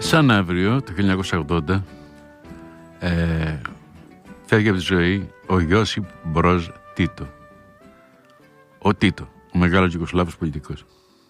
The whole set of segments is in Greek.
Σαν αύριο, το 1980, φεύγει από τη ζωή ο Ιώσιπ Μπροζ Τίτο. Ο Τίτο, ο μεγάλος Ιουγκοσλάβος πολιτικός.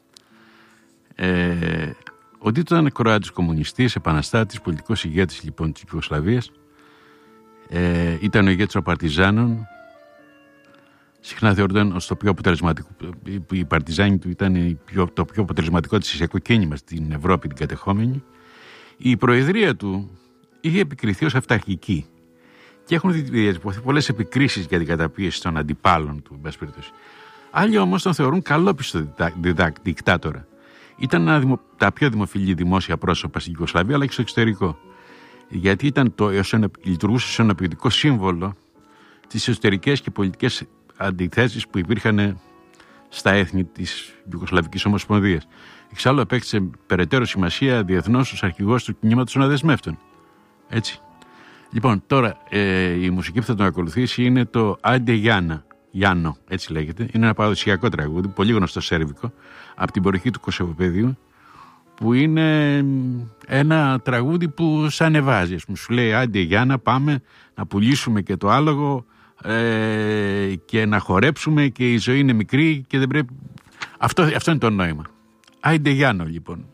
Ο Τίτο ήταν Κροάτης κομμουνιστής, επαναστάτης, πολιτικός ηγέτης λοιπόν της Ιουγκοσλαβίας. Ήταν ο ηγέτης των Παρτιζάνων. Συχνά θεωρούνταν ως το πιο αποτελεσματικό. Οι Παρτιζάνοι του ήταν το πιο αποτελεσματικό θυσιακό κίνημα στην Ευρώπη την κατεχόμενη. Η προεδρία του είχε επικριθεί ως αυταρχική και έχουν διατυπωθεί πολλές επικρίσεις για την καταπίεση των αντιπάλων του. Άλλοι όμως τον θεωρούν καλόπιστο δικτάτορα. Ήταν τα πιο δημοφιλή δημόσια πρόσωπα στην Ιουγκοσλαβία αλλά και στο εξωτερικό. Γιατί λειτουργούσε ως ένα ποιοτικό σύμβολο τις εσωτερικές και πολιτικές αντιθέσεις που υπήρχαν στα έθνη της Ιουγκοσλαβικής Ομοσπονδίας. Εξάλλου απέκτησε περαιτέρω σημασία διεθνώς ως αρχηγός του κινήματος των αδεσμεύτων. Έτσι. Λοιπόν, τώρα η μουσική που θα τον ακολουθήσει είναι το Άντε Γιάννο, έτσι λέγεται. Είναι ένα παραδοσιακό τραγούδι, πολύ γνωστό σέρβικο, από την περιοχή του Κωσοβοπεδίου, που είναι ένα τραγούδι που σ' ανεβάζει. Σου λέει Άντε Γιάννα, πάμε να πουλήσουμε και το άλογο και να χορέψουμε και η ζωή είναι μικρή και δεν πρέπει... Αυτό είναι το νόημα. Άντε Γιάννο λοιπόν.